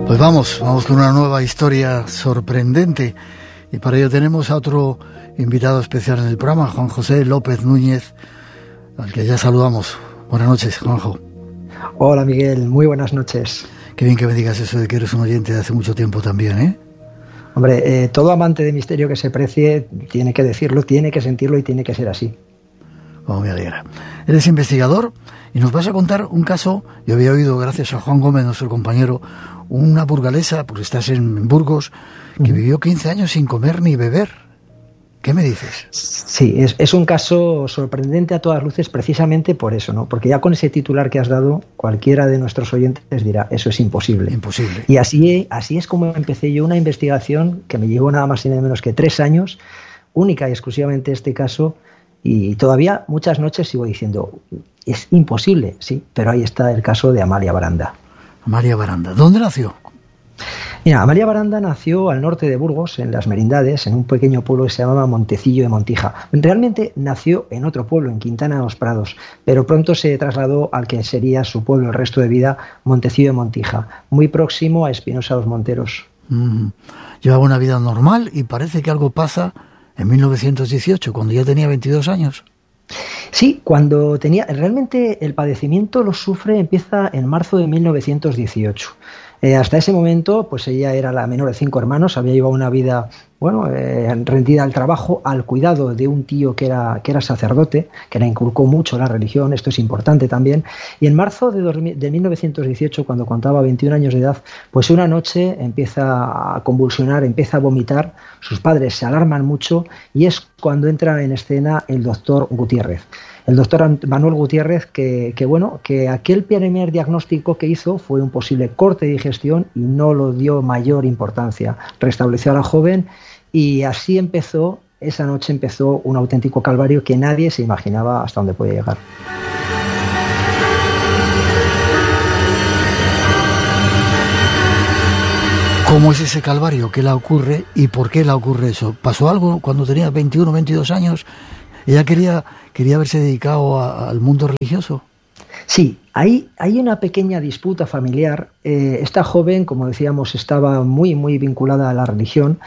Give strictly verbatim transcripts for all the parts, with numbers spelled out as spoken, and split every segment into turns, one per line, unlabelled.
Pues vamos, vamos con una nueva historia sorprendente y para ello tenemos a otro invitado especial en el programa, Juan José López Núñez, al que ya saludamos. Buenas noches, Juanjo.
Hola, Miguel, muy buenas noches.
Qué bien que me digas eso de que eres un oyente de hace mucho tiempo también, ¿eh?
Hombre, eh, todo amante de misterio que se precie tiene que decirlo, tiene que sentirlo y tiene que ser así.
Oh, me alegra. Eres investigador y nos vas a contar un caso. Yo había oído, gracias a Juan Gómez, nuestro compañero, una burgalesa, porque estás en Burgos, que uh-huh. vivió quince años sin comer ni beber. ¿Qué me dices?
Sí, es, es un caso sorprendente a todas luces precisamente por eso, ¿no? Porque ya con ese titular que has dado, cualquiera de nuestros oyentes dirá, eso es imposible.
Imposible.
Y así, así es como empecé yo una investigación que me llevó nada más y nada menos que tres años, única y exclusivamente este caso, y todavía muchas noches sigo diciendo, es imposible, sí, pero ahí está el caso de Amalia Baranda.
Amalia Baranda, ¿dónde nació?
Mira, Amalia Baranda nació al norte de Burgos, en las Merindades, en un pequeño pueblo que se llamaba Montecillo de Montija. Realmente nació en otro pueblo, en Quintana de los Prados, pero pronto se trasladó al que sería su pueblo el resto de vida, Montecillo de Montija, muy próximo a Espinosa de los Monteros.
Mm. Llevaba una vida normal y parece que algo pasa en mil novecientos dieciocho, cuando ya tenía veintidós años.
Sí, cuando tenía... Realmente el padecimiento lo sufre, empieza en marzo de mil novecientos dieciocho. Eh, hasta ese momento, pues ella era la menor de cinco hermanos, había llevado una vida, bueno, eh, rendida al trabajo, al cuidado de un tío que era, que era sacerdote, que le inculcó mucho la religión, esto es importante también, y en marzo de, dos mil, de mil novecientos dieciocho, cuando contaba veintiún años de edad, pues una noche empieza a convulsionar, empieza a vomitar, sus padres se alarman mucho, y es cuando entra en escena el doctor Gutiérrez. El doctor Manuel Gutiérrez, que, que bueno, que aquel primer diagnóstico que hizo fue un posible corte de digestión y no lo dio mayor importancia. Restableció a la joven y así empezó, esa noche empezó un auténtico calvario que nadie se imaginaba hasta dónde podía llegar.
¿Cómo es ese calvario? ¿Qué le ocurre y por qué le ocurre eso? ¿Pasó algo cuando tenía veintiuno, veintidós años? ¿Ella quería, quería haberse dedicado a, al mundo religioso?
Sí, hay, hay una pequeña disputa familiar. Eh, esta joven, como decíamos, estaba muy, muy vinculada a la religión,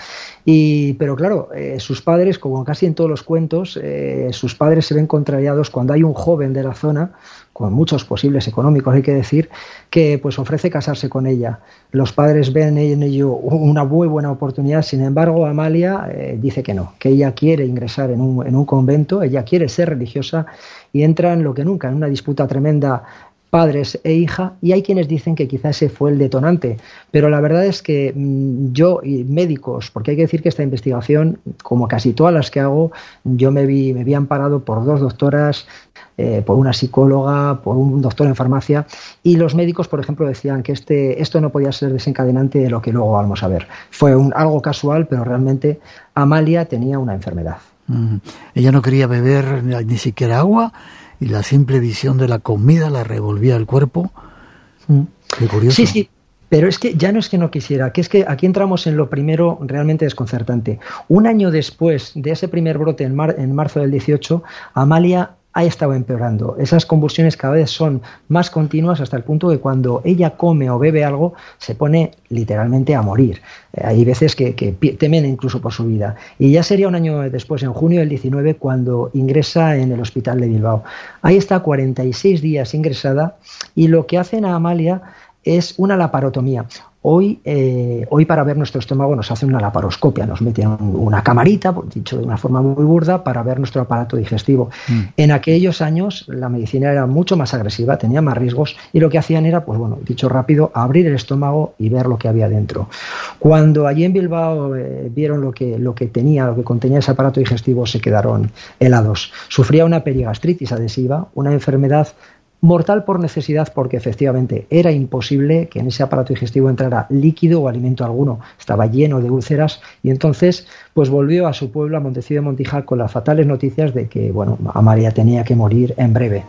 y, pero claro, eh, sus padres, como casi en todos los cuentos, eh, sus padres se ven contrariados cuando hay un joven de la zona, con muchos posibles económicos, hay que decir, que pues ofrece casarse con ella. Los padres ven en ello una muy buena oportunidad, sin embargo, Amalia eh, dice que no, que ella quiere ingresar en un, en un convento, ella quiere ser religiosa, y entra en lo que nunca, en una disputa tremenda, padres e hija, y hay quienes dicen que quizás ese fue el detonante, pero la verdad es que mmm, yo y médicos, porque hay que decir que esta investigación, como casi todas las que hago, yo me vi, me vi amparado por dos doctoras, eh, por una psicóloga, por un doctor en farmacia, y los médicos, por ejemplo, decían que este, esto no podía ser desencadenante de lo que luego vamos a ver. Fue un, algo casual, pero realmente Amalia tenía una enfermedad.
Mm. Ella no quería beber ni siquiera agua, y la simple visión de la comida la revolvía el cuerpo. Mm. Qué curioso.
Sí, sí, pero es que ya no es que no quisiera, que es que aquí entramos en lo primero realmente desconcertante. Un año después de ese primer brote en, mar, en marzo del dieciocho, Amalia ha estado empeorando. Esas convulsiones cada vez son más continuas, hasta el punto que cuando ella come o bebe algo se pone literalmente a morir. Eh, hay veces que, que temen incluso por su vida. Y ya sería un año después, en junio del diecinueve, cuando ingresa en el hospital de Bilbao. Ahí está cuarenta y seis días ingresada, y lo que hacen a Amalia es una laparotomía. Hoy, eh, hoy para ver nuestro estómago nos hacen una laparoscopia, nos meten una camarita, dicho de una forma muy burda, para ver nuestro aparato digestivo. Mm. En aquellos años la medicina era mucho más agresiva, tenía más riesgos, y lo que hacían era, pues bueno, dicho rápido, abrir el estómago y ver lo que había dentro. Cuando allí en Bilbao eh, vieron lo que, lo que tenía, lo que contenía ese aparato digestivo, se quedaron helados. Sufría una perigastritis adhesiva, una enfermedad mortal por necesidad, porque efectivamente era imposible que en ese aparato digestivo entrara líquido o alimento alguno, estaba lleno de úlceras, y entonces pues volvió a su pueblo, a Montecillo de Montija, con las fatales noticias de que bueno, Amalia tenía que morir en breve.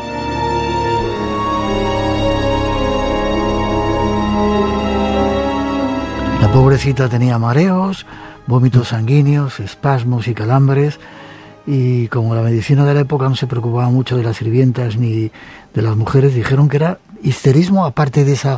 La pobrecita tenía mareos, vómitos sanguíneos, espasmos y calambres, y como la medicina de la época no se preocupaba mucho de las sirvientas ni de las mujeres, dijeron que era histerismo, aparte de esa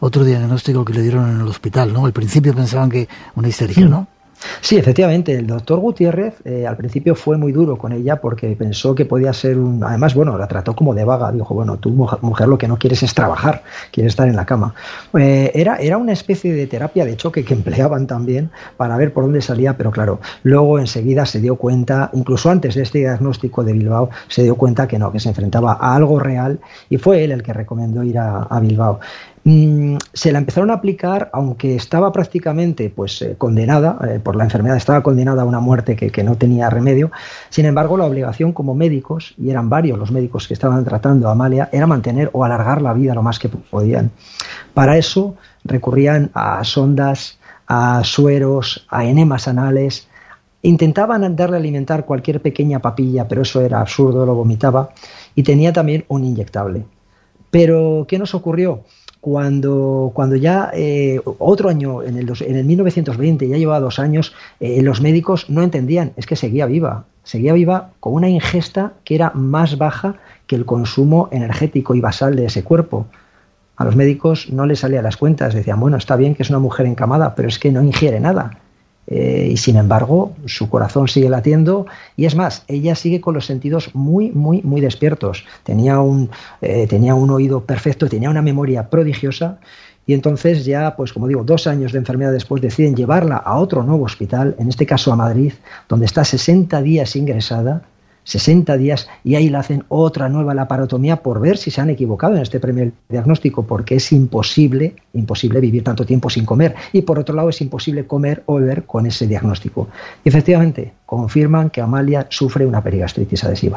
otro diagnóstico que le dieron en el hospital, ¿no? Al principio pensaban que una histérica, ¿no?
Sí, efectivamente, el doctor Gutiérrez eh, al principio fue muy duro con ella porque pensó que podía ser un... Además, bueno, la trató como de vaga. Dijo, bueno, tú mujer, mujer lo que no quieres es trabajar, quieres estar en la cama. Eh, era, era una especie de terapia de choque que empleaban también para ver por dónde salía, pero claro, luego enseguida se dio cuenta, incluso antes de este diagnóstico de Bilbao, se dio cuenta que no, que se enfrentaba a algo real y fue él el que recomendó ir a, a Bilbao. Mm, se la empezaron a aplicar, aunque estaba prácticamente pues eh, condenada eh, por la enfermedad, estaba condenada a una muerte que, que no tenía remedio. Sin embargo, la obligación como médicos, y eran varios los médicos que estaban tratando a Amalia, era mantener o alargar la vida lo más que podían. Para eso recurrían a sondas, a sueros, a enemas anales. Intentaban darle a alimentar cualquier pequeña papilla, pero eso era absurdo, lo vomitaba. Y tenía también un inyectable. Pero, ¿qué nos ocurrió? Cuando, cuando ya eh, otro año, en el, en el mil novecientos veinte, ya llevaba dos años, eh, los médicos no entendían, es que seguía viva, seguía viva con una ingesta que era más baja que el consumo energético y basal de ese cuerpo. A los médicos no les salían las cuentas, decían, bueno, está bien que es una mujer encamada, pero es que no ingiere nada. Eh, y sin embargo, su corazón sigue latiendo y es más, ella sigue con los sentidos muy, muy, muy despiertos. Tenía un, eh, tenía un oído perfecto, tenía una memoria prodigiosa y entonces ya, pues como digo, dos años de enfermedad después deciden llevarla a otro nuevo hospital, en este caso a Madrid, donde está sesenta días ingresada, sesenta días, y ahí le hacen otra nueva laparotomía por ver si se han equivocado en este primer diagnóstico, porque es imposible, imposible vivir tanto tiempo sin comer, y por otro lado es imposible comer o beber con ese diagnóstico. Y efectivamente, confirman que Amalia sufre una perigastritis adhesiva.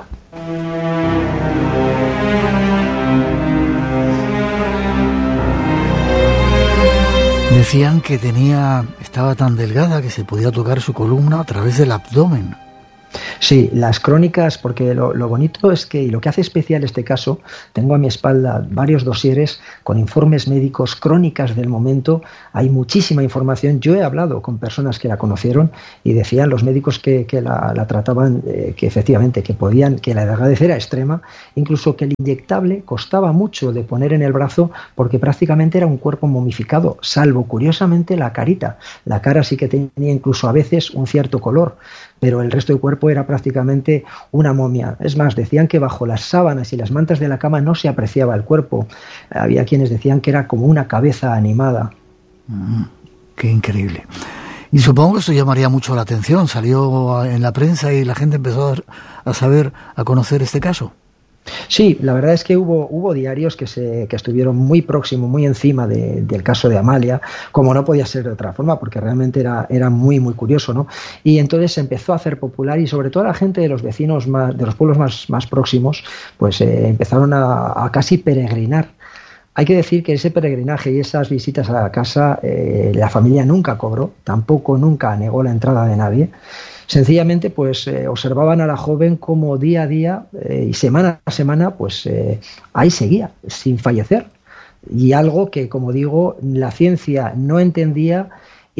Decían que tenía, estaba tan delgada que se podía tocar su columna a través del abdomen.
Sí, las crónicas, porque lo, lo bonito es que, y lo que hace especial este caso, tengo a mi espalda varios dosieres con informes médicos, crónicas del momento, hay muchísima información. Yo he hablado con personas que la conocieron y decían los médicos que, que la, la trataban, eh, que efectivamente, que podían, que la delgadez era extrema, incluso que el inyectable costaba mucho de poner en el brazo porque prácticamente era un cuerpo momificado, salvo curiosamente la carita. La cara sí que tenía incluso a veces un cierto color, pero el resto del cuerpo era prácticamente una momia. Es más, decían que bajo las sábanas y las mantas de la cama no se apreciaba el cuerpo. Había quienes decían que era como una cabeza animada.
Mm, qué increíble. Y supongo que esto llamaría mucho la atención. Salió en la prensa y la gente empezó a saber, a conocer este caso.
Sí, la verdad es que hubo, hubo diarios que, se, que estuvieron muy próximos, muy encima de, del caso de Amalia, como no podía ser de otra forma, porque realmente era, era muy, muy curioso, ¿no? Y entonces se empezó a hacer popular y sobre todo la gente de los vecinos, más, de los pueblos más, más próximos, pues eh, empezaron a, a casi peregrinar. Hay que decir que ese peregrinaje y esas visitas a la casa, eh, la familia nunca cobró, tampoco nunca negó la entrada de nadie. Sencillamente, pues eh, observaban a la joven como día a día eh, y semana a semana, pues eh, ahí seguía, sin fallecer. Y algo que, como digo, la ciencia no entendía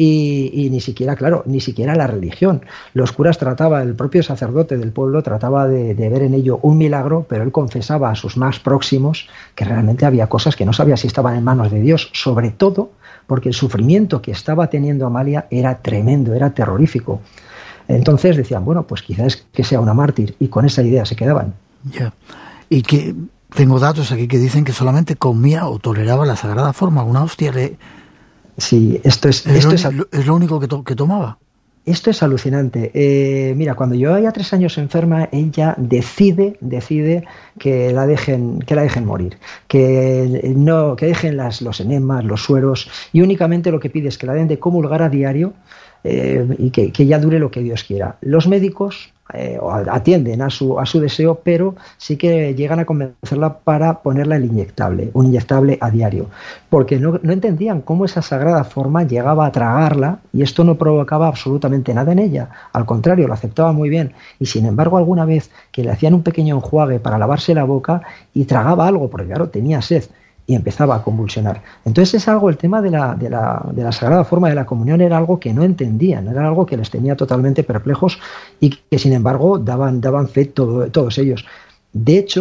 y, y ni siquiera, claro, ni siquiera la religión. Los curas trataba, el propio sacerdote del pueblo trataba de, de ver en ello un milagro, pero él confesaba a sus más próximos que realmente había cosas que no sabía si estaban en manos de Dios, sobre todo porque el sufrimiento que estaba teniendo Amalia era tremendo, era terrorífico. Entonces decían, bueno, pues quizás que sea una mártir, y con esa idea se quedaban.
Ya. Yeah. Y que tengo datos aquí que dicen que solamente comía o toleraba la sagrada forma, una hostia le...
Sí, esto es...
¿Es,
esto
lo,
es,
¿Es lo único que, to, que tomaba?
Esto es alucinante. Eh, mira, cuando yo ya tres años enferma, ella decide, decide que la dejen, que la dejen morir, que no, que dejen las, los enemas, los sueros, y únicamente lo que pide es que la den de comulgar a diario. Eh, y que, que ya dure lo que Dios quiera. Los médicos eh, atienden a su, a su deseo, pero sí que llegan a convencerla para ponerla el inyectable, un inyectable a diario, porque no, no entendían cómo esa sagrada forma llegaba a tragarla y esto no provocaba absolutamente nada en ella. Al contrario, lo aceptaba muy bien, y sin embargo alguna vez que le hacían un pequeño enjuague para lavarse la boca y tragaba algo, porque claro, tenía sed, y empezaba a convulsionar. Entonces es algo, el tema de la, de, la, de la sagrada forma de la comunión era algo que no entendían, era algo que les tenía totalmente perplejos y que sin embargo daban, daban fe todo, todos ellos. De hecho,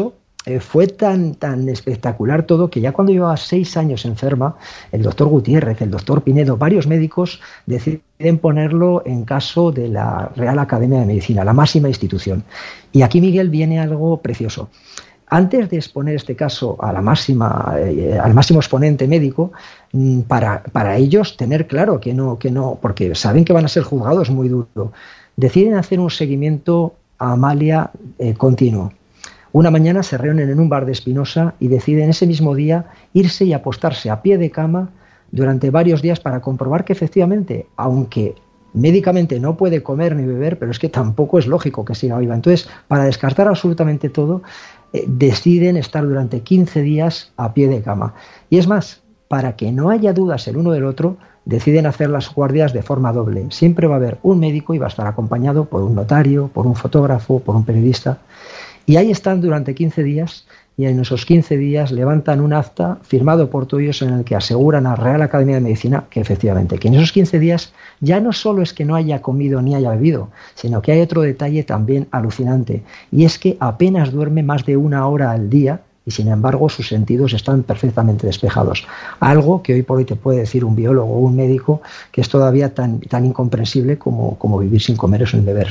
eh, fue tan, tan espectacular todo que ya cuando llevaba seis años enferma, el doctor Gutiérrez, el doctor Pinedo, varios médicos deciden ponerlo en caso de la Real Academia de Medicina, la máxima institución. Y aquí, Miguel, viene algo precioso. Antes de exponer este caso a la máxima, eh, al máximo exponente médico, para, para ellos tener claro que no, que no, porque saben que van a ser juzgados muy duro, deciden hacer un seguimiento a Amalia eh, continuo. Una mañana se reúnen en un bar de Espinosa y deciden ese mismo día irse y apostarse a pie de cama durante varios días para comprobar que efectivamente, aunque médicamente no puede comer ni beber, pero es que tampoco es lógico que siga viva. Entonces, para descartar absolutamente todo, eh, deciden estar durante quince días a pie de cama. Y es más, para que no haya dudas el uno del otro, deciden hacer las guardias de forma doble. Siempre va a haber un médico y va a estar acompañado por un notario, por un fotógrafo, por un periodista. Y ahí están durante quince días, y en esos quince días levantan un acta firmado por todos ellos en el que aseguran a la Real Academia de Medicina que efectivamente, que en esos quince días ya no solo es que no haya comido ni haya bebido, sino que hay otro detalle también alucinante, y es que apenas duerme más de una hora al día, y sin embargo sus sentidos están perfectamente despejados. Algo que hoy por hoy te puede decir un biólogo o un médico que es todavía tan, tan incomprensible como, como vivir sin comer o sin beber.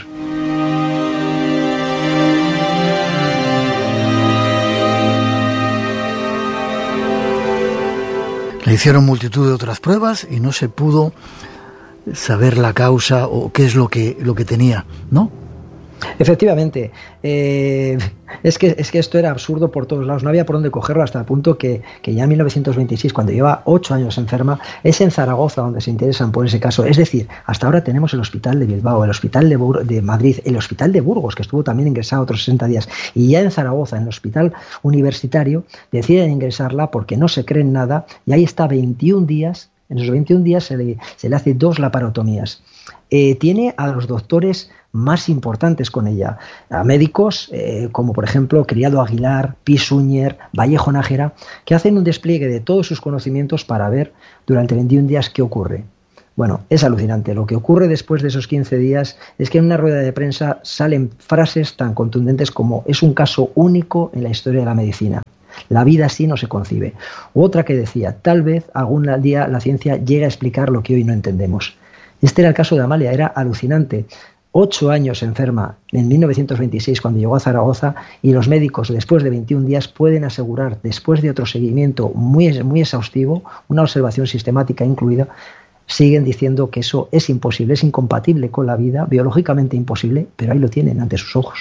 Le hicieron multitud de otras pruebas y no se pudo saber la causa o qué es lo que, lo que tenía, ¿no?
Efectivamente, eh, es, que, es que esto era absurdo por todos lados, no había por dónde cogerlo, hasta el punto que, que ya en mil novecientos veintiséis, cuando lleva ocho años enferma, es en Zaragoza donde se interesan por ese caso. Es decir, hasta ahora tenemos el hospital de Bilbao, el hospital de, Bur- de Madrid, el hospital de Burgos, que estuvo también ingresado otros sesenta días, y ya en Zaragoza, en el hospital universitario, deciden ingresarla porque no se creen nada, y ahí está veintiún días. En esos veintiún días se le, se le hace dos laparotomías. Eh, tiene a los doctores más importantes con ella, a médicos eh, como por ejemplo Criado Aguilar, Pisuñer, Vallejo Nájera, que hacen un despliegue de todos sus conocimientos para ver durante veintiún días qué ocurre. Bueno, es alucinante. Lo que ocurre después de esos quince días es que en una rueda de prensa salen frases tan contundentes como: es un caso único en la historia de la medicina. La vida así no se concibe. Otra que decía: tal vez algún día la ciencia llegue a explicar lo que hoy no entendemos. Este era el caso de Amalia, era alucinante. Ocho años enferma en mil novecientos veintiséis cuando llegó a Zaragoza, y los médicos después de veintiún días pueden asegurar, después de otro seguimiento muy, muy exhaustivo, una observación sistemática incluida, siguen diciendo que eso es imposible, es incompatible con la vida, biológicamente imposible, pero ahí lo tienen ante sus ojos.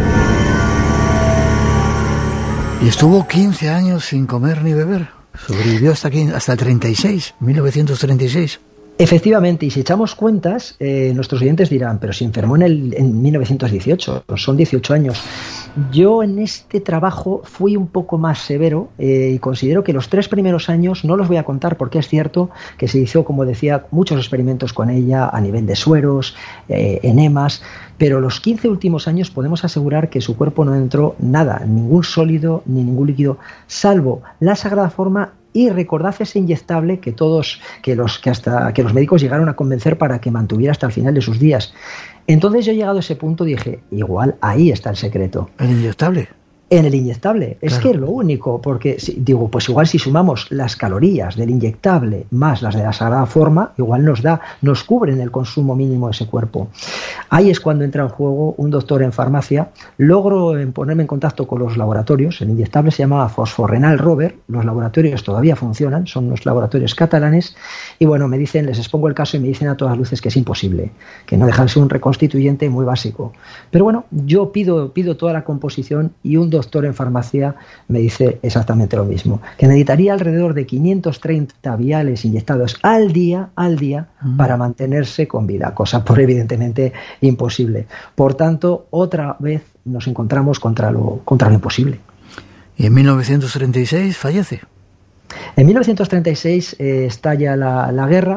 Y estuvo quince años sin comer ni beber. Sobrevivió hasta, aquí, hasta el treinta y seis, mil novecientos treinta y seis.
Efectivamente, y si echamos cuentas, eh, nuestros oyentes dirán, pero si enfermó en, el, en mil novecientos dieciocho, son dieciocho años. Yo en este trabajo fui un poco más severo eh, y considero que los tres primeros años no los voy a contar, porque es cierto que se hizo, como decía, muchos experimentos con ella a nivel de sueros, eh, enemas, pero los quince últimos años podemos asegurar que su cuerpo no entró nada, ningún sólido ni ningún líquido, salvo la Sagrada Forma. Y recordad ese inyectable que todos, que los que hasta que los médicos llegaron a convencer para que mantuviera hasta el final de sus días. Entonces yo, llegado a ese punto, dije, igual ahí está el secreto.
¿El inyectable? En
el inyectable. Es
claro.
que es lo único, porque digo, pues igual si sumamos las calorías del inyectable más las de la Sagrada Forma, igual nos da, nos cubren el consumo mínimo de ese cuerpo. Ahí es cuando entra en juego un doctor en farmacia. Logro ponerme en contacto con los laboratorios. El inyectable se llamaba Fosforrenal Rover. Los laboratorios todavía funcionan, son los laboratorios catalanes. Y bueno, me dicen, les expongo el caso y me dicen a todas luces que es imposible, que no dejan de ser un reconstituyente muy básico. Pero bueno, yo pido, pido toda la composición y un doctor doctor en farmacia me dice exactamente lo mismo, que necesitaría alrededor de quinientos treinta viales inyectados al día, al día, uh-huh. para mantenerse con vida, cosa por evidentemente imposible. Por tanto, otra vez nos encontramos contra lo, contra lo imposible.
¿Y en mil novecientos treinta y seis fallece?
En mil novecientos treinta y seis eh, estalla la, la guerra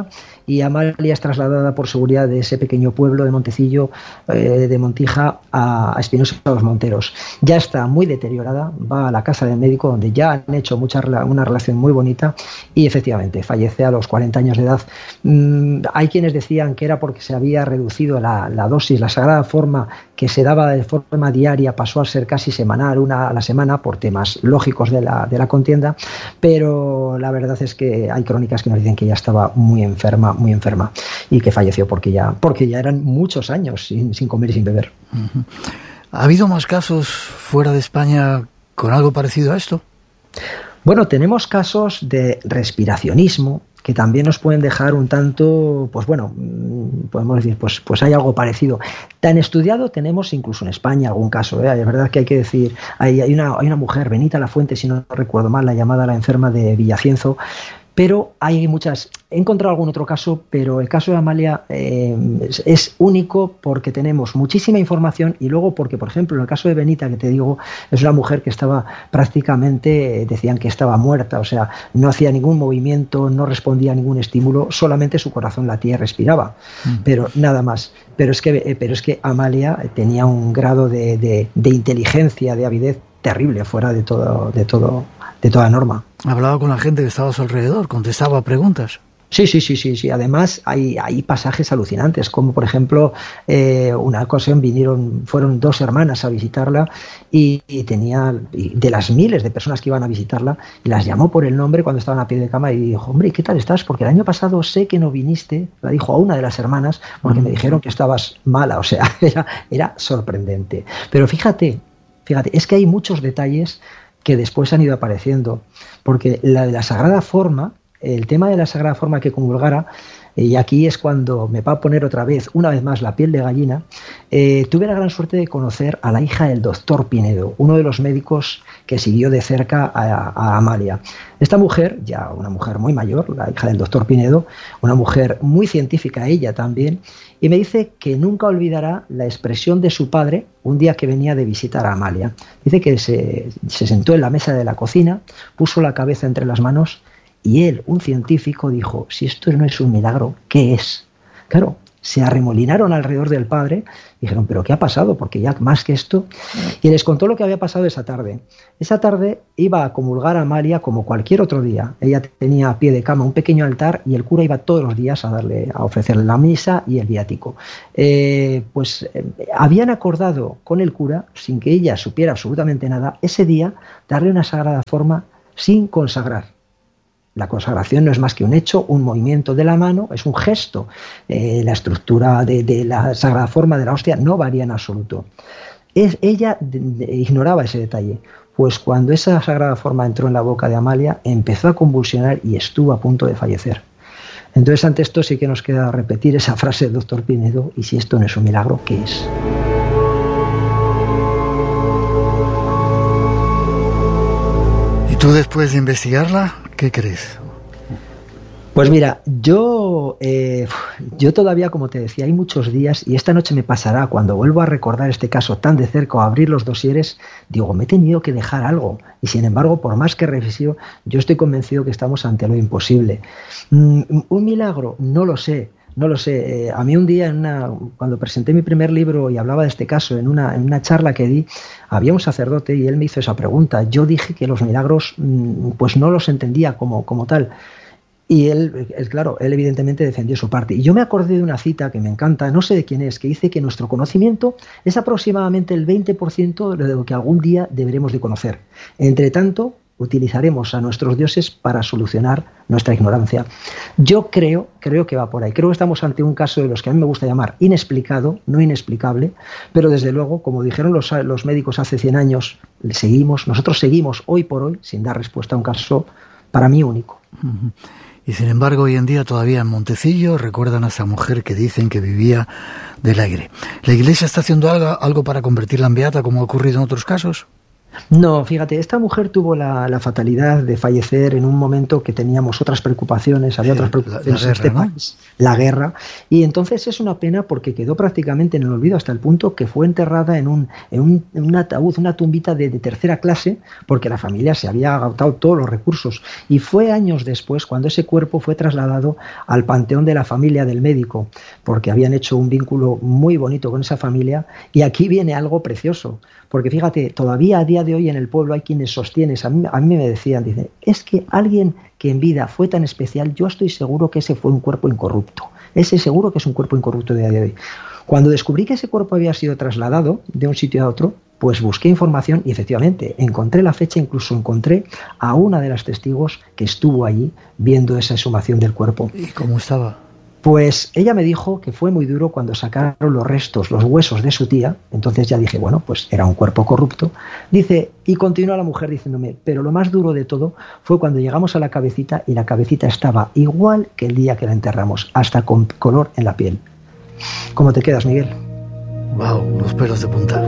y Amalia es trasladada por seguridad de ese pequeño pueblo de Montecillo, eh, de Montija, a, a Espinosa de los Monteros. Ya está muy deteriorada, va a la casa del médico donde ya han hecho mucha, una relación muy bonita y efectivamente fallece a los cuarenta años de edad. Mm, hay quienes decían que era porque se había reducido la, la dosis, la sagrada forma que se daba de forma diaria pasó a ser casi semanal, una a la semana, por temas lógicos de la, de la contienda, pero la verdad es que hay crónicas que nos dicen que ya estaba muy enferma, muy enferma, y que falleció porque ya, porque ya eran muchos años sin, sin comer y sin beber.
Uh-huh. ¿Ha habido más casos fuera de España con algo parecido a esto?
Bueno, tenemos casos de respiracionismo que también nos pueden dejar un tanto, pues bueno, podemos decir, pues, pues hay algo parecido. Tan estudiado tenemos incluso en España algún caso, ¿eh? Es verdad que hay que decir, hay, hay, una, hay una mujer, Benita Lafuente, si no recuerdo mal, la llamada la enferma de Villacienzo, pero hay muchas. He encontrado algún otro caso, pero el caso de Amalia eh, es, es único porque tenemos muchísima información y luego porque, por ejemplo, en el caso de Benita, que te digo, es una mujer que estaba prácticamente, decían que estaba muerta, o sea, no hacía ningún movimiento, no respondía a ningún estímulo, solamente su corazón latía y respiraba, mm. pero nada más. Pero es que, pero es que Amalia tenía un grado de, de, de inteligencia, de avidez terrible, fuera de todo, de todo, de toda norma.
Hablaba con la gente que estaba a su alrededor, contestaba preguntas.
Sí, sí, sí, sí, sí. Además hay, hay pasajes alucinantes, como por ejemplo, eh, una ocasión vinieron, fueron dos hermanas a visitarla y, y tenía, y de las miles de personas que iban a visitarla, las llamó por el nombre cuando estaban a pie de cama y dijo, hombre, ¿qué tal estás? Porque el año pasado sé que no viniste, la dijo a una de las hermanas, porque me dijeron que estabas mala, o sea, era, era sorprendente. Pero fíjate, fíjate, es que hay muchos detalles que después han ido apareciendo, porque la de la Sagrada Forma, el tema de la Sagrada Forma que comulgara, y aquí es cuando me va a poner otra vez, una vez más, la piel de gallina, eh, tuve la gran suerte de conocer a la hija del doctor Pinedo, uno de los médicos que siguió de cerca a, a Amalia. Esta mujer, ya una mujer muy mayor, la hija del doctor Pinedo, una mujer muy científica ella también, y me dice que nunca olvidará la expresión de su padre un día que venía de visitar a Amalia. Dice que se, se sentó en la mesa de la cocina, puso la cabeza entre las manos, y él, un científico, dijo, si esto no es un milagro, ¿qué es? Claro, se arremolinaron alrededor del padre, dijeron, ¿pero qué ha pasado? Porque ya más que esto. Y les contó lo que había pasado esa tarde. Esa tarde iba a comulgar a Amalia como cualquier otro día. Ella tenía a pie de cama un pequeño altar y el cura iba todos los días a darle, a ofrecerle la misa y el viático. Eh, pues eh, habían acordado con el cura, sin que ella supiera absolutamente nada, ese día darle una sagrada forma sin consagrar. La consagración no es más que un hecho, un movimiento de la mano, es un gesto. Eh, la estructura de, de la Sagrada Forma de la hostia no varía en absoluto. Es, ella de, de, ignoraba ese detalle, pues cuando esa Sagrada Forma entró en la boca de Amalia, empezó a convulsionar y estuvo a punto de fallecer. Entonces, ante esto sí que nos queda repetir esa frase del doctor Pinedo, y si esto no es un milagro, ¿qué es?
¿Y tú, después de investigarla, qué crees?
Pues mira, yo, eh, yo todavía, como te decía, hay muchos días, y esta noche me pasará cuando vuelvo a recordar este caso tan de cerca o a abrir los dosieres, digo, me he tenido que dejar algo, y sin embargo, por más que reflexivo, yo estoy convencido que estamos ante lo imposible. Mm, ¿un milagro? No lo sé. No lo sé. Eh, a mí un día, en una, cuando presenté mi primer libro y hablaba de este caso, en una, en una charla que di, había un sacerdote y él me hizo esa pregunta. Yo dije que los milagros, mmm, pues no los entendía como, como tal. Y él, él, claro, él evidentemente defendió su parte. Y yo me acordé de una cita que me encanta, no sé de quién es, que dice que nuestro conocimiento es aproximadamente el veinte por ciento de lo que algún día deberemos de conocer. Entre tanto, utilizaremos a nuestros dioses para solucionar nuestra ignorancia. Yo creo, creo que va por ahí. Creo que estamos ante un caso de los que a mí me gusta llamar inexplicado, no inexplicable, pero desde luego, como dijeron los, los médicos hace cien años, seguimos, nosotros seguimos hoy por hoy sin dar respuesta a un caso para mí único.
Uh-huh. Y sin embargo, hoy en día todavía en Montecillo recuerdan a esa mujer que dicen que vivía del aire. ¿La Iglesia está haciendo algo, algo para convertirla en beata, como ha ocurrido en otros casos?
No, fíjate, esta mujer tuvo la, la fatalidad de fallecer en un momento que teníamos otras preocupaciones, había sí, otras preocupaciones
la, la guerra,
en este
¿no?
país, la guerra, y entonces es una pena porque quedó prácticamente en el olvido hasta el punto que fue enterrada en un, en un, en un ataúd, una tumbita de, de tercera clase, porque la familia se había agotado todos los recursos, y fue años después cuando ese cuerpo fue trasladado al panteón de la familia del médico, porque habían hecho un vínculo muy bonito con esa familia, y aquí viene algo precioso. Porque fíjate, todavía a día de hoy en el pueblo hay quienes sostienen, a mí, a mí me decían, dicen, es que alguien que en vida fue tan especial, yo estoy seguro que ese fue un cuerpo incorrupto. Ese seguro que es un cuerpo incorrupto de a día de hoy. Cuando descubrí que ese cuerpo había sido trasladado de un sitio a otro, pues busqué información y efectivamente encontré la fecha, incluso encontré a una de las testigos que estuvo allí viendo esa exhumación del cuerpo.
¿Y cómo estaba?
Pues ella me dijo que fue muy duro cuando sacaron los restos, los huesos de su tía. Entonces ya dije, bueno, pues era un cuerpo corrupto. Dice, y continúa la mujer diciéndome, pero lo más duro de todo fue cuando llegamos a la cabecita y la cabecita estaba igual que el día que la enterramos, hasta con color en la piel. ¿Cómo te quedas, Miguel?
Wow, los pelos de punta.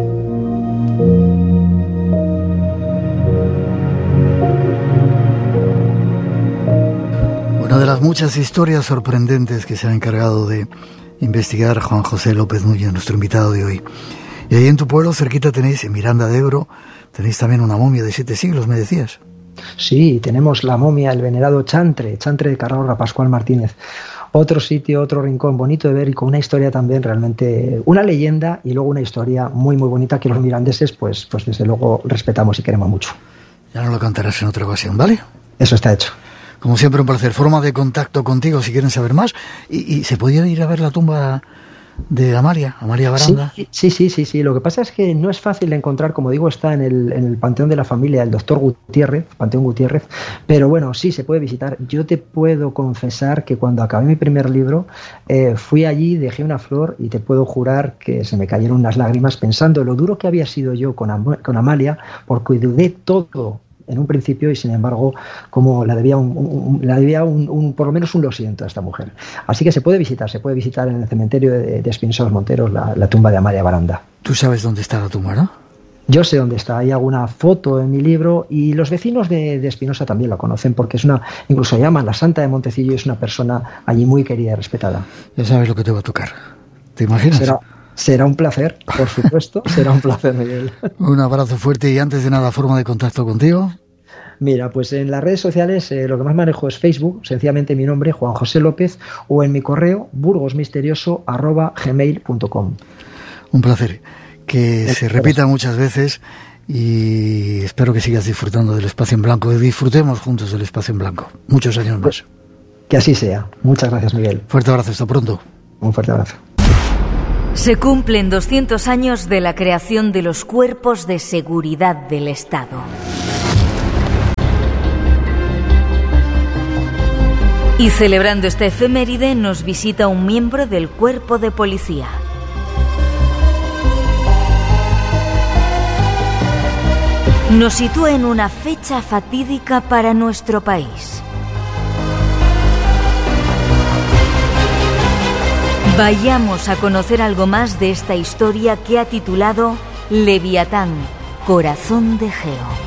Una de las muchas historias sorprendentes que se ha encargado de investigar Juan José López Núñez, nuestro invitado de hoy. Y ahí en tu pueblo, cerquita, tenéis, en Miranda de Ebro, tenéis también una momia de siete siglos, me decías.
Sí, tenemos la momia, el venerado Chantre, Chantre de Calahorra, Pascual Martínez. Otro sitio, otro rincón bonito de ver y con una historia también realmente, una leyenda y luego una historia muy muy bonita que los mirandeses pues, pues desde luego respetamos y queremos mucho.
Ya nos lo cantarás en otra ocasión, ¿vale?
Eso está hecho.
Como siempre, un placer. Forma de contacto contigo si quieren saber más. ¿Y, y se podía ir a ver la tumba de Amalia, Amalia Baranda?
Sí, sí, sí, sí, sí. Lo que pasa es que no es fácil de encontrar, como digo, está en el, en el Panteón de la Familia, el doctor Gutiérrez, Panteón Gutiérrez, pero bueno, sí, se puede visitar. Yo te puedo confesar que cuando acabé mi primer libro, eh, fui allí, dejé una flor y te puedo jurar que se me cayeron unas lágrimas pensando lo duro que había sido yo con, Am- con Amalia, porque dudé todo en un principio y sin embargo como la debía un, un, la debía un, un por lo menos un lo siento a esta mujer. Así que se puede visitar, se puede visitar en el cementerio de, de Espinosa de los Monteros la, la tumba de Amalia Baranda.
Tú sabes dónde está la tumba, ¿no?
Yo sé dónde está, hay alguna foto en mi libro y los vecinos de, de Espinosa también la conocen porque es una, incluso llaman la Santa de Montecillo y es una persona allí muy querida y respetada.
Ya sabes lo que te va a tocar. ¿Te imaginas?
Será, será un placer, por supuesto, será un placer, Miguel.
Un abrazo fuerte y antes de nada, forma de contacto contigo.
Mira, pues en las redes sociales eh, lo que más manejo es Facebook, sencillamente mi nombre, Juan José López, o en mi correo burgosmisterioso arroba gmail punto com.
Un placer. Que se repita muchas veces y espero que sigas disfrutando del Espacio en Blanco, que disfrutemos juntos del Espacio en Blanco. Muchos años más.
Que así sea. Muchas gracias, Miguel.
Fuerte abrazo, hasta pronto.
Un fuerte abrazo.
Se cumplen doscientos años de la creación de los Cuerpos de Seguridad del Estado. Y celebrando esta efeméride nos visita un miembro del Cuerpo de Policía. Nos sitúa en una fecha fatídica para nuestro país. Vayamos a conocer algo más de esta historia que ha titulado Leviatán, Corazón de Geo.